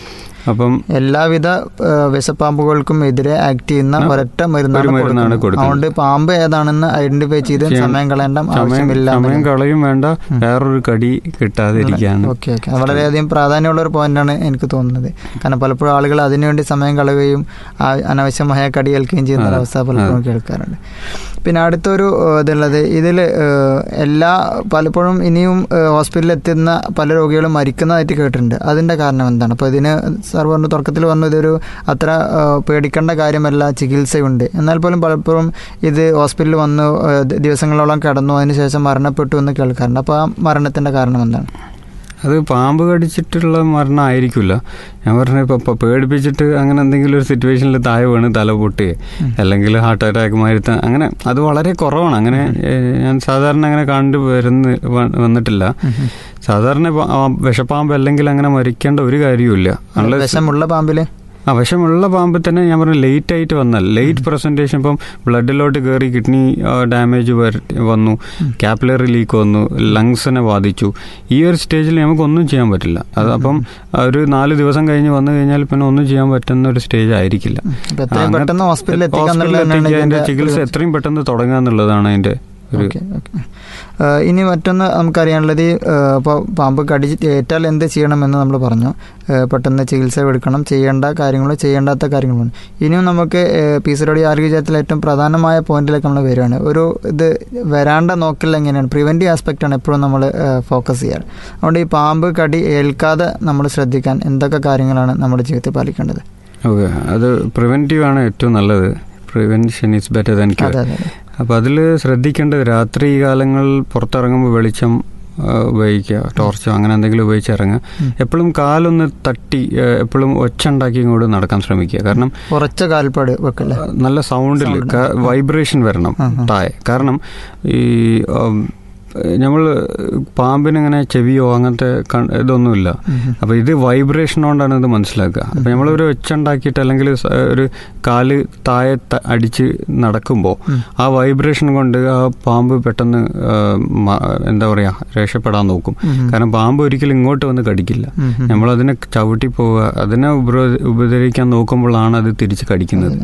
അപ്പം എല്ലാവിധ ഏഹ്, വിഷപ്പാമ്പുകൾക്കും എതിരെ ആക്ട് ചെയ്യുന്ന ഒരൊറ്റ ഒരു മരുന്നാണ് മരുന്നാണ് കൊടുക്കുന്നത്. കൊടുക്കുന്നത്. അതുകൊണ്ട് പാമ്പ് ഏതാണെന്ന് ഐഡന്റിഫൈ ചെയ്ത് ചെയ്യാൻ- സമയം കളയേണ്ട സമയം ആവശ്യമില്ല. സമയം കളയും വേണ്ട, വേറൊരു കടി കിട്ടാതിരിക്കാൻ. ഓക്കെ ഓക്കെ വളരെയധികം പ്രാധാന്യമുള്ള ഒരു പോയിന്റാണ് എനിക്ക് തോന്നുന്നത്. കാരണം പലപ്പോഴും ആളുകൾ അതിനുവേണ്ടി സമയം കളയുകയും ആ- അനാവശ്യമായ കടി ഏൽക്കുകയും ചെയ്യുന്ന അതെ, ഒരവസ്ഥ പലപ്പോഴും കേൾക്കാറുണ്ട്. പിന്നെ അടുത്തൊരു ഏഹ്, ഇതുള്ളത് ഇതിൽ എല്ലാ പലപ്പോഴും ഇനിയും ഏഹ്, ഹോസ്പിറ്റലിൽ എത്തുന്ന പല രോഗികളും മരിക്കുന്നതായിട്ട് കേട്ടിട്ടുണ്ട്. അതിൻ്റെ കാരണം എന്താണ്? അപ്പോൾ ഇതിന് സാർ പറഞ്ഞു തുടക്കത്തിൽ പറഞ്ഞു ഇതൊരു അത്ര ഏഹ്, പേടിക്കേണ്ട കാര്യമല്ല, ചികിത്സയുണ്ട്. എന്നാൽ പോലും പലപ്പോഴും ഇത് ഹോസ്പിറ്റലിൽ വന്നു ഏഹ്, ദിവസങ്ങളോളം കിടന്നു അതിനുശേഷം മരണപ്പെട്ടു എന്ന് കേൾക്കാറുണ്ട്. അപ്പോൾ ആ മരണത്തിൻ്റെ കാരണം എന്താണ്? അത് പാമ്പ് കടിച്ചിട്ടുള്ള മരണം ആയിരിക്കില്ല. ഞാൻ പറഞ്ഞ ഇപ്പൊ പേടിപ്പിച്ചിട്ട് അങ്ങനെ എന്തെങ്കിലും ഒരു സിറ്റുവേഷനിൽ താഴെ വീണ് തല പൊട്ടി അല്ലെങ്കിൽ ഹാർട്ട് അറ്റാക്ക് മാരുത്ത അങ്ങനെ അത് വളരെ കുറവാണ്. അങ്ങനെ ഏഹ്, ഞാൻ സാധാരണ അങ്ങനെ കണ്ടു വരുന്ന വ- വന്നിട്ടില്ല. സാധാരണ പ- ആ വിഷപ്പാമ്പ് അല്ലെങ്കിൽ അങ്ങനെ മരിക്കേണ്ട ഒരു കാര്യവുമില്ല. Unless- വിഷമുള്ള പാമ്പില് ആ വിഷമുള്ള പാമ്പ് തന്നെ ഞാൻ പറഞ്ഞു ലേറ്റ് ആയിട്ട് വന്നാൽ ലേറ്റ് പ്രസന്റേഷൻ, ഇപ്പം ബ്ലഡിലോട്ട് കയറി കിഡ്നി ഡാമേജ് വന്നു, കാപ്പിലറി ലീക്ക് വന്നു, ലങ്സിനെ ബാധിച്ചു, ഈ ഒരു സ്റ്റേജിൽ നമുക്കൊന്നും ചെയ്യാൻ പറ്റില്ല. അത് അപ്പം ഒരു നാല് ദിവസം കഴിഞ്ഞ് വന്നു കഴിഞ്ഞാൽ പിന്നെ ഒന്നും ചെയ്യാൻ പറ്റുന്ന ഒരു സ്റ്റേജ് ആയിരിക്കില്ല. ഇപ്പൊ എത്രയും പെട്ടെന്ന് ഹോസ്പിറ്റലിൽ എത്തിക്കുക ഹോസ്പിറ്റലിൽ എന്നുള്ളതാണ് എത്തിക്കുക, അതിന്റെ ഇതിന്റെ ചികിത്സ എത്രയും പെട്ടെന്ന് തുടങ്ങുക എന്നുള്ളതാണ് അതിന്റെ ഒരു ഓക്കെ ഓക്കെ. ഏഹ്, ഇനി മറ്റൊന്ന് നമുക്കറിയാനുള്ളത് ഈ, ഏഹ്, ഇപ്പോൾ പാമ്പ് കടി ഏറ്റാൽ എന്ത് ചെയ്യണമെന്ന് നമ്മൾ പറഞ്ഞു. ഏഹ്, പെട്ടെന്ന് ചികിത്സ എടുക്കണം, ചെയ്യേണ്ട കാര്യങ്ങൾ ചെയ്യേണ്ടാത്ത കാര്യങ്ങളുണ്ട്. ഇനിയും നമുക്ക് പി സി ഡി ആരോഗ്യത്തിൽ ഏറ്റവും പ്രധാനമായ പോയിന്റിലേക്ക് നമ്മൾ വരികയാണ്. ഒരു ഇത് വരാണ്ട നോക്കൽ എങ്ങനെയാണ്, പ്രിവെൻറ്റീവ് ആസ്പെക്റ്റാണ് എപ്പോഴും നമ്മൾ ഫോക്കസ് ചെയ്യാറ്. അതുകൊണ്ട് ഈ പാമ്പ് കടി ഏൽക്കാതെ നമ്മൾ ശ്രദ്ധിക്കാൻ എന്തൊക്കെ കാര്യങ്ങളാണ് നമ്മുടെ ജീവിതത്തിൽ പാലിക്കേണ്ടത്? ഓക്കെ, അത് പ്രിവെന്റീവ് ആണ് ഏറ്റവും നല്ലത്. Prevention is better than cure. അതെ അതെ അപ്പോൾ അതിൽ ശ്രദ്ധിക്കേണ്ടത് രാത്രി കാലങ്ങളിൽ പുറത്തിറങ്ങുമ്പോൾ വെളിച്ചം ആ, ഉപയോഗിക്കുക, ടോർച്ചോ അങ്ങനെ എന്തെങ്കിലും ഉപയോഗിച്ച് ഇറങ്ങുക. എപ്പോഴും കാലൊന്ന് തട്ടി എപ്പോഴും ഒച്ച ഉണ്ടാക്കി ഇങ്ങോട്ട് നടക്കാൻ ശ്രമിക്കുക. കാരണം ഉറച്ച കാൽപ്പാട് വെക്കല്ലേ, നല്ല സൗണ്ടിൽ വൈബ്രേഷൻ വരണം താഴെ. കാരണം ഈ നമ്മൾ പാമ്പിനിങ്ങനെ ചെവിയോ അങ്ങനത്തെ ഇതൊന്നുമില്ല. അപ്പോൾ ഇത് വൈബ്രേഷൻ കൊണ്ടാണ് ഇത് മനസ്സിലാക്കുക. അപ്പോൾ നമ്മളൊരു ഒച്ച ഉണ്ടാക്കിയിട്ട് അല്ലെങ്കിൽ ഒരു കാല് താഴെ അടിച്ച് നടക്കുമ്പോൾ ആ വൈബ്രേഷൻ കൊണ്ട് ആ പാമ്പ് പെട്ടെന്ന് എന്താ പറയുക രക്ഷപ്പെടാൻ നോക്കും. കാരണം പാമ്പ് ഒരിക്കലും ഇങ്ങോട്ട് വന്ന് കടിക്കില്ല. നമ്മളതിനെ ചവിട്ടി പോവുക, അതിനെ ഉപദ്രവിക്കാൻ നോക്കുമ്പോഴാണ് അത് തിരിച്ച് കടിക്കുന്നത്.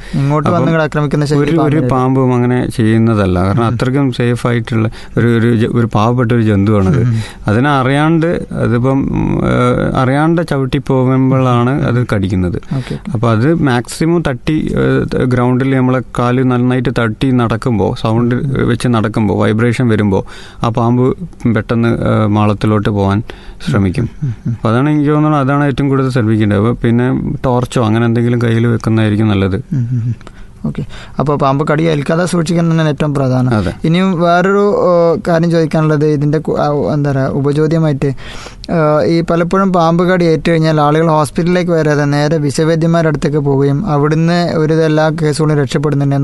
ഒരു ഒരു പാമ്പും അങ്ങനെ ചെയ്യുന്നതല്ല. കാരണം അത്രയ്ക്കും സേഫ് ആയിട്ടുള്ള ഒരു ഒരു പാവപ്പെട്ട ഒരു ജന്തുവാണത്. അതിനെ അറിയാണ്ട് അതിപ്പം അറിയാണ്ട് ചവിട്ടി പോകുമ്പോഴാണ് അത് കടിക്കുന്നത്. അപ്പോൾ അത് മാക്സിമം തട്ടി ഗ്രൗണ്ടിൽ നമ്മളെ കാല് നന്നായിട്ട് തട്ടി നടക്കുമ്പോൾ, സൗണ്ട് വെച്ച് നടക്കുമ്പോൾ, വൈബ്രേഷൻ വരുമ്പോൾ ആ പാമ്പ് പെട്ടെന്ന് മാളത്തിലോട്ട് പോകാൻ ശ്രമിക്കും. അപ്പോൾ അതാണ് എനിക്ക് തോന്നുന്നത്, അതാണ് ഏറ്റവും കൂടുതൽ ശ്രദ്ധിക്കേണ്ടത്. അപ്പോൾ പിന്നെ ടോർച്ചോ അങ്ങനെ എന്തെങ്കിലും കയ്യിൽ വെക്കുന്നതായിരിക്കും നല്ലത്. ഓക്കെ. അപ്പോൾ പാമ്പ് കടി ഏൽക്കാതെ സൂക്ഷിക്കാൻ തന്നെയാണ് ഏറ്റവും പ്രധാനം. ഇനിയും വേറൊരു കാര്യം ചോദിക്കാനുള്ളത്, ഇതിൻ്റെ എന്താ പറയുക ഉപചോദ്യമായിട്ട്, ഈ പലപ്പോഴും പാമ്പ് കടി ഏറ്റു കഴിഞ്ഞാൽ ആളുകൾ ഹോസ്പിറ്റലിലേക്ക് വരാതെ നേരെ വിഷവൈദ്യന്മാരുടെ അടുത്തേക്ക് പോവുകയും അവിടുന്ന് ഒരു എല്ലാ കേസുകളും രക്ഷപ്പെടുന്നുണ്ട്